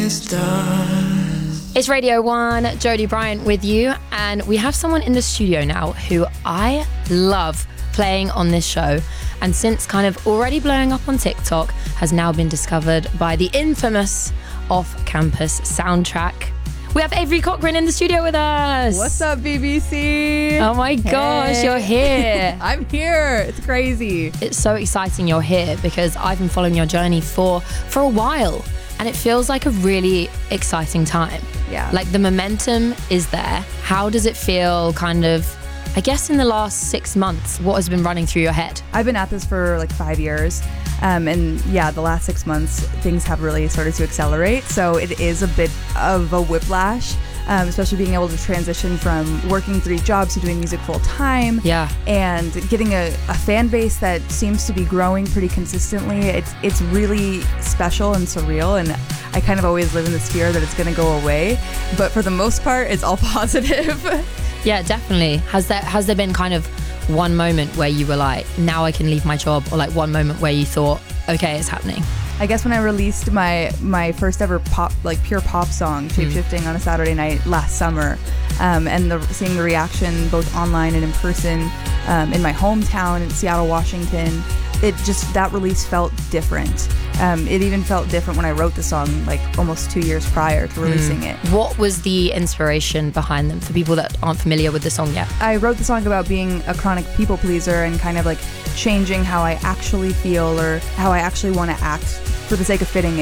is done. It's Radio 1, Jodie Bryant with you, and we have someone in the studio now who I love playing on this show, and since kind of already blowing up on TikTok, has now been discovered by the infamous Off Campus soundtrack. We have Avery Cochran in the studio with us. What's up, BBC? Oh my gosh, you're here. I'm here. It's crazy. It's so exciting you're here because I've been following your journey for a while, and it feels like a really exciting time. Yeah. Like the momentum is there. How does it feel kind of, I guess in the last 6 months, what has been running through your head? I've been at this for like 5 years. And yeah, the last 6 months, things have really started to accelerate. So it is a bit of a whiplash, especially being able to transition from working 3 jobs to doing music full time. Yeah. And getting a fan base that seems to be growing pretty consistently. It's really special and surreal. And I kind of always live in this fear that it's going to go away. But for the most part, it's all positive. Yeah, definitely. Has there been kind of one moment where you were like, now I can leave my job, or like one moment where you thought, okay, it's happening? I guess when I released my first ever pop, like pure pop song, Shapeshifting, on a Saturday night last summer, and seeing the reaction both online and in person in my hometown in Seattle, Washington, that release felt different. It even felt different when I wrote the song like almost 2 years prior to releasing it. What was the inspiration behind them for people that aren't familiar with the song yet? I wrote the song about being a chronic people pleaser and kind of like changing how I actually feel or how I actually want to act for the sake of fitting